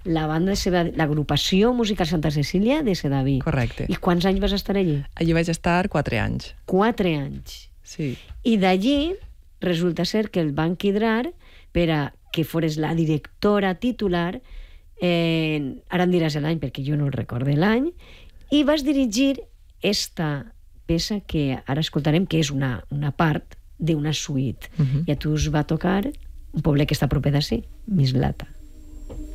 la banda de Sedaví, l'agrupació musical Santa Cecília de Sedaví. Correcte. I quants anys vas estar allí? Allí vaig estar 4 anys. 4 anys. Sí. I d'allí resulta ser que el van quidrar per a que fores la directora titular, ara em diràs l'any perquè jo no el recorde l'any, i vas dirigir esta peça que ara escoltarem, que és una part d'una suite. I a tu us va tocar un poble que està proper d'ací, Mislata.